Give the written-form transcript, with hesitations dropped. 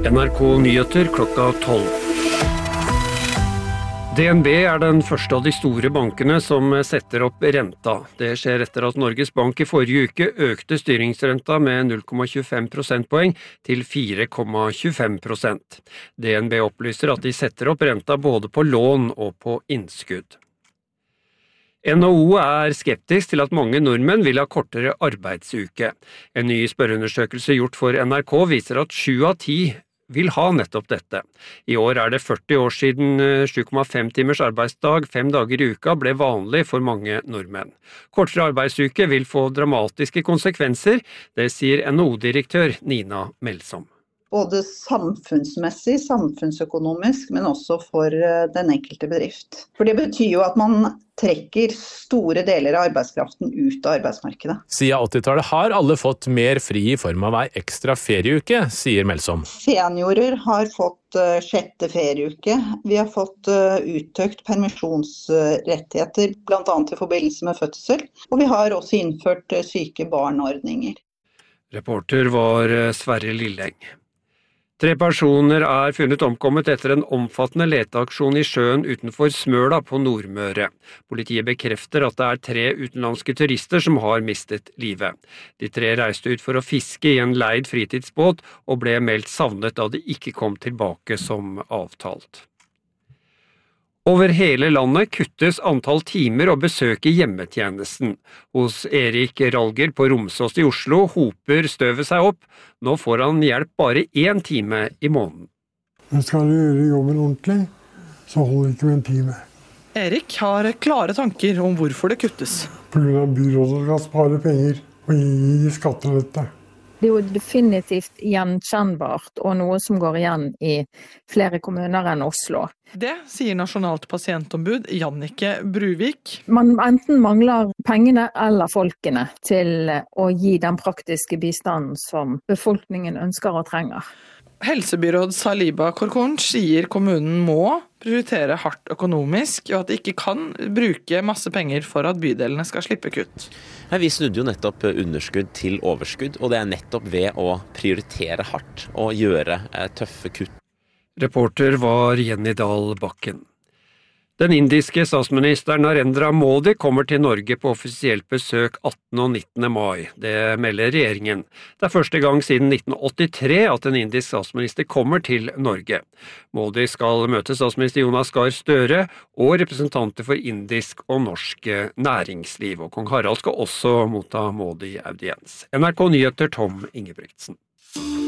NRK Nyheter klokka 12. DNB den første av de store bankene som setter opp renta. Det skjer etter at Norges Bank i forrige uke økte styringsrenta med 0,25 prosentpoeng til 4,25%. DNB opplyser at de setter opp renta både på lån og på innskudd. NHO skeptisk til at mange nordmenn vil ha kortere arbeidsuke. En ny spørreundersøkelse gjort for NRK viser at 7 av 10 vil ha nettopp dette. I år det 40 år siden 7,5 timers arbeidsdag 5 dager i uka ble vanlig for mange nordmenn. Kortere arbeidsuke vil få dramatiske konsekvenser, det sier NHO-direktør Nina Melsom. Både samfunnsmessig, samfunnsøkonomisk, men også for den enkelte bedrift. For det betyr jo at man trekker store deler av arbeidskraften ut av arbeidsmarkedet. Siden 80-tallet har alle fått mer fri i form av ei ekstra ferieuke, sier Melsom. Seniorer har fått 6. ferieuke. Vi har fått uttøkt permisjonsrettigheter, blant annet i forbindelse med fødsel. Og vi har også innført syke barnordninger. Reporter var Sverre Lilleng. 3 personer funnet omkommet etter en omfattende leteaksjon i sjøen utenfor Smøla på Nordmøre. Politiet bekrefter at det 3 utenlandske turister som har mistet livet. De 3 reiste ut for å fiske i en leid fritidsbåt og ble meldt savnet da de ikke kom tilbake som avtalt. Over hele landet kuttes antall timer og besøk i hjemmetjenesten. Hos Erik Ralger på Romsås i Oslo hoper støvet seg opp. Nå får han hjelp bare 1 time i måneden. Men skal du gjøre jobben ordentlig, så holder det ikke med 1 time. Erik har klare tanker om hvorfor det kuttes. På grunn av byrådet skal spare penger og gi skattelette. Det jo definitivt gjenkjennbart, og noe som går igjen i flere kommuner enn Oslo. Det sier nasjonalt pasientombud Jannike Bruvik. Man enten mangler pengene eller folkene til å gi den praktiske bistanden som befolkningen ønsker og trenger. Helsebyråd Saliba Korkorn sier kommunen må prioritere hardt økonomisk, og at de ikke kan bruke masse penger for at bydelene skal slippe kutt. Vi snudde jo nettopp underskudd til overskudd, og det nettopp ved å prioritere hardt og gjøre tøffe kutt. Reporter var Jenny Dahl Bakken. Den indiske statsministeren Narendra Modi kommer til Norge på offisielt besøk 18. og 19. mai. Det melder regjeringen. Det første gang siden 1983 at en indisk statsminister kommer til Norge. Modi skal møte statsminister Jonas Gahr Støre og representanter for indisk og norsk næringsliv. Og kong Harald skal også motta Modi audiens. NRK Nyheter Tom Ingebrigtsen.